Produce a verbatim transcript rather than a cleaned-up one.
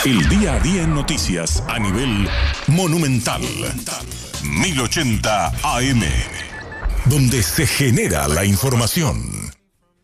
El día a día en noticias a nivel monumental. mil ochenta A M, donde se genera la información.